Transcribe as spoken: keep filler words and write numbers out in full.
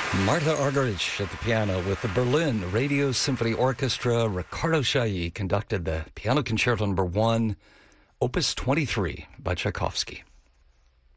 Martha Argerich at the piano with the Berlin Radio Symphony Orchestra. Riccardo Chailly conducted the Piano Concerto Number One, Opus twenty-three by Tchaikovsky.